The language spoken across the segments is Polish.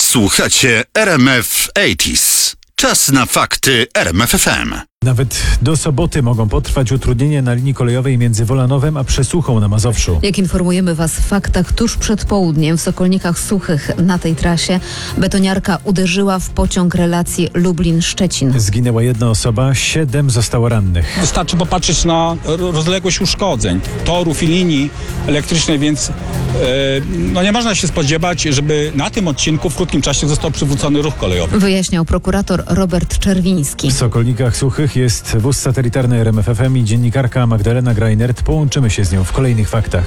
Słuchacie RMF 80s. Czas na fakty RMF FM. Nawet do soboty mogą potrwać utrudnienia na linii kolejowej między Wolanowem a Przesuchą na Mazowszu. Jak informujemy Was w faktach, tuż przed południem w Sokolnikach Suchych na tej trasie betoniarka uderzyła w pociąg relacji Lublin-Szczecin. Zginęła jedna osoba, 7 zostało rannych. Wystarczy popatrzeć na rozległość uszkodzeń torów i linii elektrycznej, więc nie można się spodziewać, żeby na tym odcinku w krótkim czasie został przywrócony ruch kolejowy. Wyjaśniał prokurator Robert Czerwiński. W Sokolnikach Suchych jest wóz satelitarny RMF FM i dziennikarka Magdalena Greinert. Połączymy się z nią w kolejnych faktach.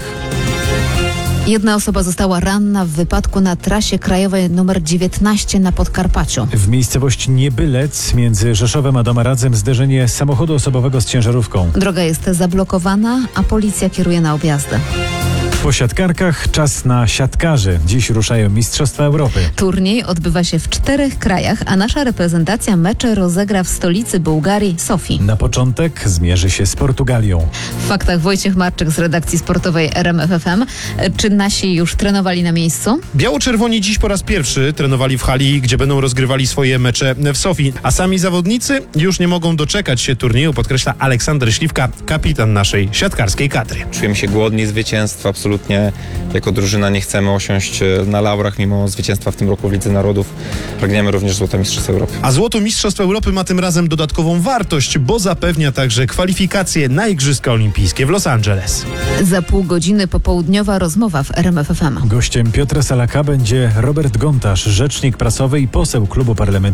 Jedna osoba została ranna w wypadku na trasie krajowej nr 19 na Podkarpaciu. W miejscowości Niebylec między Rzeszowem a Domaradzem zderzenie samochodu osobowego z ciężarówką. Droga jest zablokowana, a policja kieruje na objazdy. Po siatkarkach czas na siatkarzy. Dziś ruszają Mistrzostwa Europy. Turniej odbywa się w 4 krajach, a nasza reprezentacja mecze rozegra w stolicy Bułgarii, Sofii. Na początek zmierzy się z Portugalią. W faktach Wojciech Marczyk z redakcji sportowej RMF FM. Czy nasi już trenowali na miejscu? Biało-czerwoni dziś po raz pierwszy trenowali w hali, gdzie będą rozgrywali swoje mecze w Sofii, a sami zawodnicy już nie mogą doczekać się turnieju, podkreśla Aleksander Śliwka, kapitan naszej siatkarskiej kadry. Czujemy się głodni zwycięstwa, absolutnie jako drużyna nie chcemy osiąść na laurach mimo zwycięstwa w tym roku w Lidze Narodów. Pragniemy również złota Mistrzostw Europy. A złoto Mistrzostw Europy ma tym razem dodatkową wartość, bo zapewnia także kwalifikacje na Igrzyska Olimpijskie w Los Angeles. Za pół godziny popołudniowa rozmowa w RMF FM. Gościem Piotra Salaka będzie Robert Gontarz, rzecznik prasowy i poseł Klubu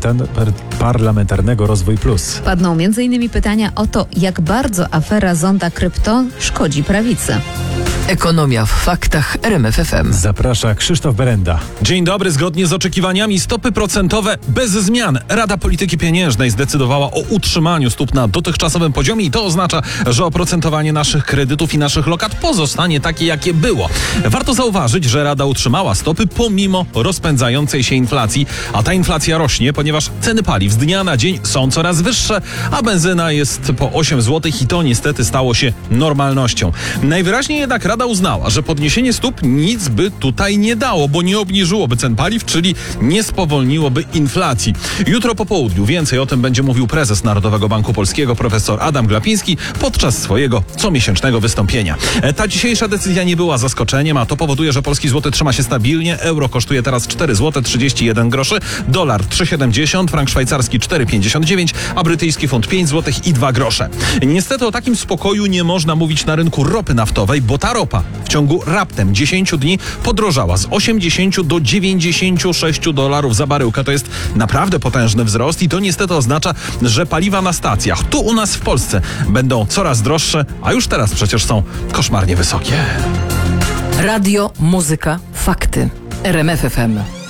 Parlamentarnego Rozwój Plus. Padną m.in. pytania o to, jak bardzo afera Zonda Krypto szkodzi prawicy. Ekonomia w faktach RMF FM. Zaprasza Krzysztof Berenda. Dzień dobry. Zgodnie z oczekiwaniami stopy procentowe bez zmian. Rada Polityki Pieniężnej zdecydowała o utrzymaniu stóp na dotychczasowym poziomie i to oznacza, że oprocentowanie naszych kredytów i naszych lokat pozostanie takie, jakie było. Warto zauważyć, że Rada utrzymała stopy pomimo rozpędzającej się inflacji, a ta inflacja rośnie, ponieważ ceny paliw z dnia na dzień są coraz wyższe, a benzyna jest po 8 zł i to niestety stało się normalnością. Najwyraźniej jednak Rada uznała, że podniesienie stóp nic by tutaj nie dało, bo nie obniżyłoby cen paliw, czyli nie spowolniłoby inflacji. Jutro po południu więcej o tym będzie mówił prezes Narodowego Banku Polskiego profesor Adam Glapiński podczas swojego comiesięcznego wystąpienia. Ta dzisiejsza decyzja nie była zaskoczeniem, a to powoduje, że polski złoty trzyma się stabilnie. Euro kosztuje teraz 4 zł 31 groszy, dolar 3,70, frank szwajcarski 4,59, a brytyjski funt 5 zł i 2 grosze. Niestety o takim spokoju nie można mówić na rynku ropy naftowej, bo ta ropa w ciągu raptem 10 dni podrożała z 80 do 96 dolarów za baryłkę. To jest naprawdę potężny wzrost i to niestety oznacza, że paliwa na stacjach tu u nas w Polsce będą coraz droższe, a już teraz przecież są koszmarnie wysokie. Radio, muzyka, fakty. RMF FM.